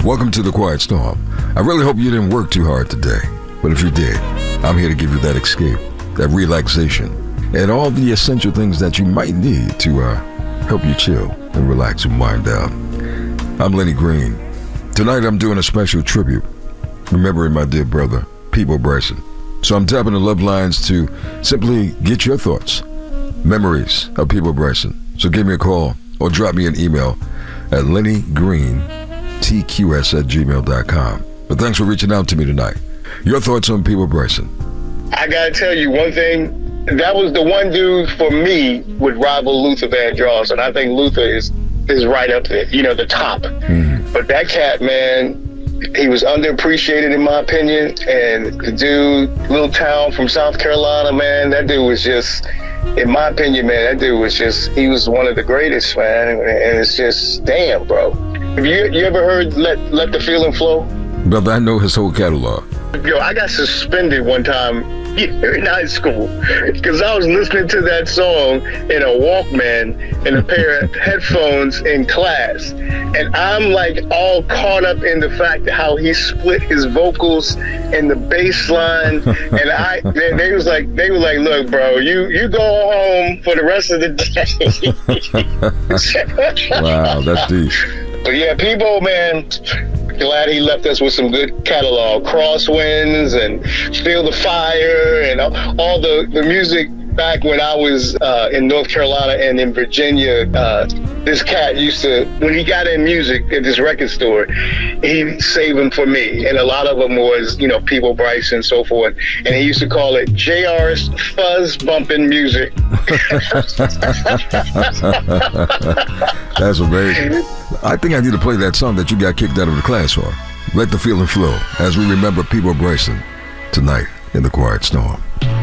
Welcome to the Quiet Storm. I really hope you didn't work too hard today, but if you did, I'm here to give you that escape, that relaxation, and all the essential things that you might need to help you chill and relax and wind down. I'm Lenny Green. Tonight I'm doing a special tribute, remembering my dear brother, Peabo Bryson. So I'm tapping the love lines to simply get your thoughts, memories of Peabo Bryson. So give me a call or drop me an email at lennygreen.tqs@gmail.com. But thanks for reaching out to me tonight. Your thoughts on Peabo Bryson? I gotta tell you one thing. That was the one dude for me would rival Luther Vandross, and I think Luther is right up there, the top. Mm-hmm. But that cat, man, he was underappreciated in my opinion. And the dude, little town from South Carolina, man, that dude was just, in my opinion, man, that dude was just, he was one of the greatest, man. And it's just, damn, bro. Have you ever heard Let the Feeling Flow? Brother, I know his whole catalog. Yo, I got suspended one time here in high school because I was listening to that song in a Walkman and a pair of headphones in class, and I'm like all caught up in the fact that how he split his vocals and the bass line, and they were like, look, bro, you go home for the rest of the day. Wow, that's deep. But yeah, Peabo, man, glad he left us with some good catalog. Crosswinds and Feel the Fire and all the music back when I was in North Carolina and in Virginia. This cat used to, when he got in music at this record store, he'd save them for me. And a lot of them was, Peabo Bryson and so forth. And he used to call it JR's Fuzz Bumping Music. That's amazing. I think I need to play that song that you got kicked out of the class for. Let the Feeling Flow, as we remember Peabo Bryson tonight in the Quiet Storm.